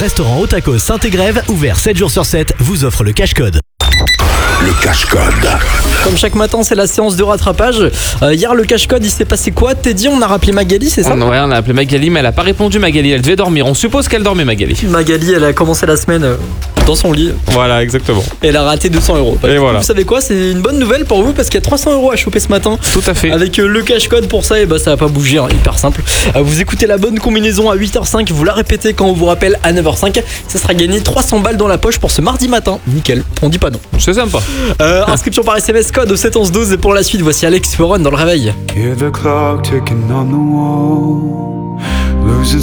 restaurant au tacos Saint-Égrève, ouvert 7 jours sur 7, vous offre le cash-code. Le cash-code. Comme chaque matin, c'est la séance de rattrapage. Hier, le cash-code, il s'est passé quoi? Teddy, on a rappelé Magali, c'est ça? Ouais, on a appelé Magali, mais elle a pas répondu. Magali, elle devait dormir. On suppose qu'elle dormait, Magali. Magali, elle a commencé la semaine dans son lit. Voilà, exactement. Et elle a raté 200 euros. Et voilà. Vous savez quoi? C'est une bonne nouvelle pour vous parce qu'il y a 300 euros à choper ce matin. Tout à fait. Avec le cash-code pour ça, et bah ça va pas bouger, hein, hyper simple. Vous écoutez la bonne combinaison à 8h05, vous la répétez quand on vous rappelle à 9h05. Ça sera gagné 300 balles dans la poche pour ce mardi matin. Nickel, on dit pas non. C'est sympa. Inscription par SMS code au 71112 et pour la suite, voici Alex Ferron dans le réveil. Hear the clock ticking on the wall, losing